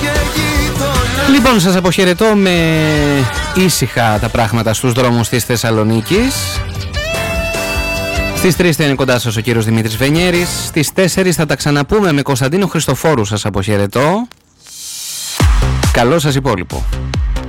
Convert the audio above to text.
Λοιπόν, σας αποχαιρετώ με ήσυχα τα πράγματα στους δρόμους της Θεσσαλονίκης. Στις 3 θα είναι κοντά σας ο κύριος Δημήτρης Βενιέρης. Στις 4 θα τα ξαναπούμε με Κωνσταντίνο Χριστοφόρου. Σας αποχαιρετώ. Καλό σας υπόλοιπο.